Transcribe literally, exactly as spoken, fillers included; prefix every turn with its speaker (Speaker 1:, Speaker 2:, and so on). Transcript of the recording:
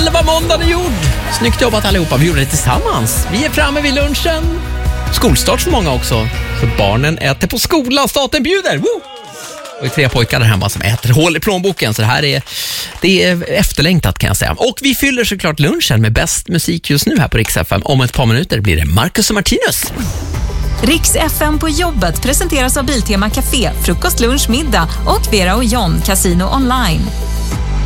Speaker 1: Halva måndagen är gjord. Snyggt jobbat allihopa, vi gjorde det tillsammans. Vi är framme vid lunchen. Skolstart för många också. Så barnen äter på skolan, staten bjuder. Woo! Och det är tre pojkar där hemma som äter hål i plånboken. Så det här är, det är efterlängtat kan jag säga. Och vi fyller såklart lunchen med bäst musik just nu här på Rix F M. Om ett par minuter blir det Marcus och Martinus.
Speaker 2: Rix F M på jobbet presenteras av Biltema Café, frukost, lunch, middag och Vera och John Casino Online.